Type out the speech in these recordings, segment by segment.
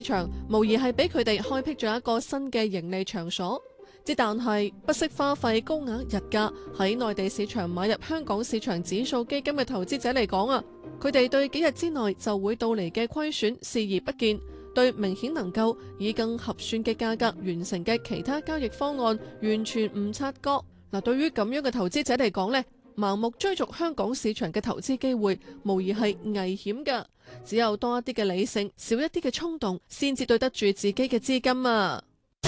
場無疑係俾佢哋開闢咗一個新嘅盈利場所。之但係不惜花費高額日價喺內地市場買入香港市場指數基金嘅投資者嚟講啊，佢哋對幾日之內就會到嚟嘅虧損視而不見，對明顯能夠以更合算嘅價格完成嘅其他交易方案完全唔察覺。嗱，對於咁樣嘅投資者嚟講呢，盲目追逐香港市場嘅投資機會無疑係危險㗎。只有多一啲嘅理性，少一啲嘅衝動，先至對得住自己嘅資金啊！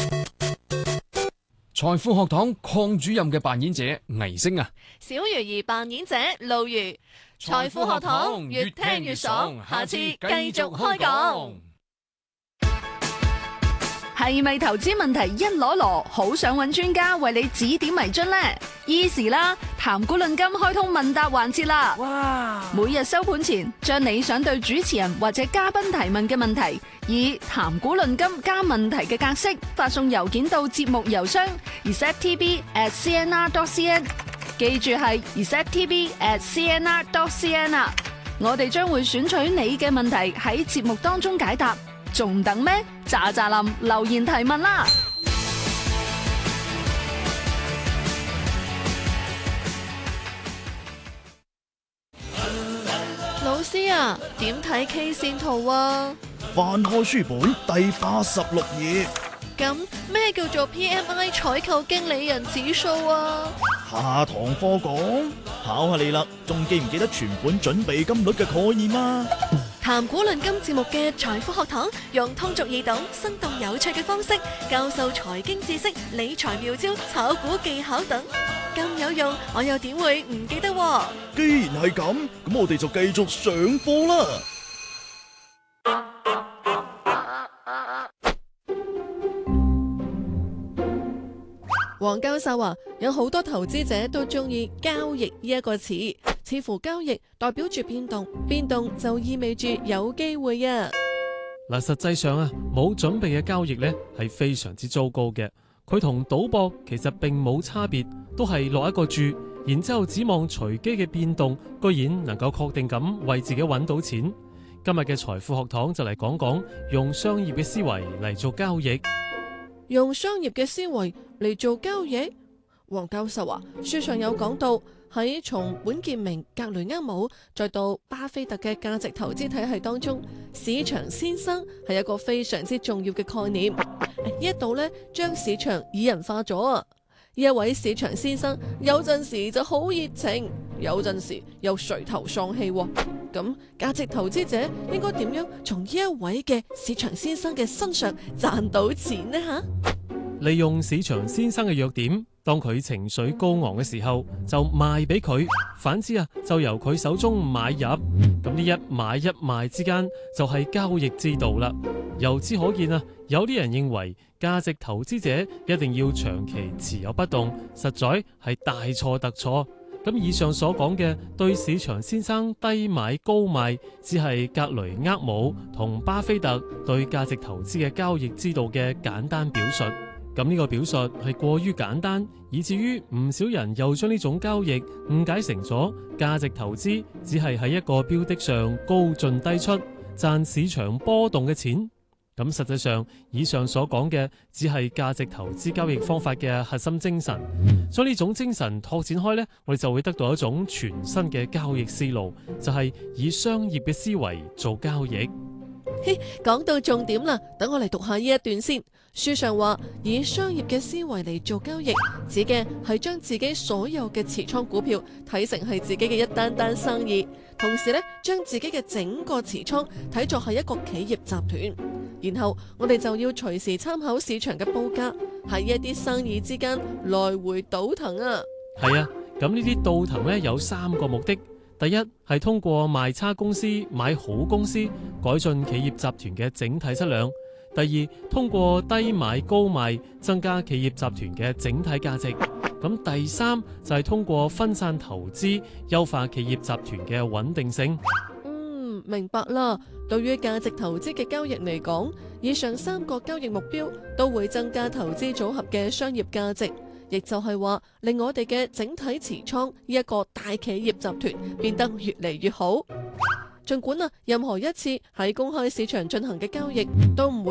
財富學堂鄺主任嘅扮演者倪星啊， 小魚兒扮演者露如。財富學堂越聽越爽，下次繼續開講。 係咪投資問題一籮籮，好想揾專家為你指點迷津呢？Easy 啦，談古論今開通問答環節啦！哇！每日收盤前，將你想對主持人或者嘉賓提問嘅問題，以談古論今加問題嘅格式發送郵件到節目郵箱 receptv@cnr.cn， 記住係 receptv@cnr.cn 啊！我哋將會選取你嘅問題喺節目當中解答。仲等咩？喳喳林留言提問啦！ 老師啊，點睇 K 線圖啊？ 翻開書本第86頁。 咁咩叫做 PMI 採購經理人指數啊？ 下堂課講，考下你啦，仲記唔記得存款準備金率嘅概念啊？ 談古論今節目嘅財富學堂，用通俗易懂、生動有趣嘅方式教授財經知識、理財妙招、炒股技巧等，咁有用，我又點會唔記得？ 既然係咁，咁我哋就繼續上課啦。 黃教授話，有好多投資者都中意交易呢一個詞，似乎交易代表住變動，變動就意味住有機會啊。 嗱，實際上啊，冇準備嘅交易呢係非常之糟糕嘅。佢同賭博其實並冇差別，都係落一個注，然之後指望隨機嘅變動，居然能夠確定咁為自己揾到錢。今日嘅財富學堂就嚟講講用商業嘅思維嚟做交易。 用商業嘅思維嚟做交易，黃教授話，書上有講到，喺從本傑明、格雷厄姆再到巴菲特嘅價值投資體系當中，市場先生係一個非常之重要嘅概念。呢一度呢，將市場擬人化咗啊！呢一位市場先生有陣時就好熱情，有陣時又垂頭喪氣。咁價值投資者應該點樣從呢一位嘅市場先生嘅身上賺到錢呢？吓， 利用市場先生嘅弱點，當佢情緒高昂嘅時候，就賣俾佢；反之啊，就由佢手中買入。咁呢一買一賣之間就係交易之道啦。由此可見啊，有啲人認為價值投資者一定要長期持有不動，實在係大錯特錯。咁以上所講嘅對市場先生低買高賣，只係格雷厄姆同巴菲特對價值投資嘅交易之道嘅簡單表述。咁呢個表述係過於簡單，以至於唔少人又將呢種交易誤解成咗價值投資只係喺一個標的上高進低出，賺市場波動嘅錢。咁實際上，以上所講嘅只係價值投資交易方法嘅核心精神。將呢種精神拓展開呢，我哋就會得到一種全新嘅交易思路，就係以商業嘅思維做交易。 講到重點啦，等我嚟讀下呢一段先。書上話，以商業嘅思維嚟做交易，指嘅係將自己所有嘅持倉股票睇成係自己嘅一單單生意，同時咧將自己嘅整個持倉睇作係一個企業集團。然後我哋就要隨時參考市場嘅報價，喺一啲生意之間來回倒騰啊。 係啊，咁呢啲倒騰咧有三個目的。第一係通過賣差公司買好公司，改進企業集團嘅整體質量。第二，通過低買高賣，增加企業集團嘅整體價值。咁第三就係通過分散投資，優化企業集團嘅穩定性。 明白啦。對於價值投資嘅交易嚟講，以上三個交易目標都會增加投資組合嘅商業價值，亦就係話令我哋嘅整體持倉呢一個大企業集團變得越嚟越好。 儘管任何一次喺公開市場進行嘅交易都唔會